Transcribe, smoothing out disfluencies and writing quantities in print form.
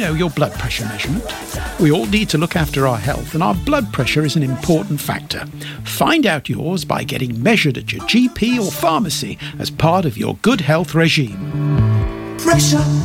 know your blood pressure measurement? We all need to look after our health, and our blood pressure is an important factor. Find out yours by getting measured at your GP or pharmacy as part of your good health regime. Pressure.